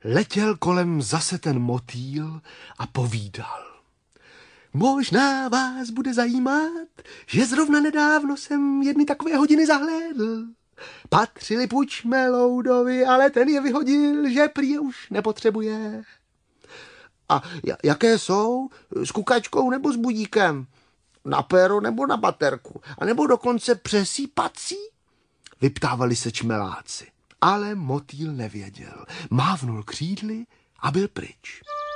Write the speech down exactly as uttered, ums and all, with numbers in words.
Letěl kolem zase ten motýl a povídal. Možná vás bude zajímat, že zrovna nedávno jsem jedny takové hodiny zahlédl. Patřili půjčme Loudovi, ale ten je vyhodil, že prý je už nepotřebuje. A jaké jsou? S kukačkou nebo s budíkem? Na péro nebo na baterku? A nebo dokonce přesýpací? Vyptávali se čmeláci. Ale motýl nevěděl. Mávnul křídly a byl pryč.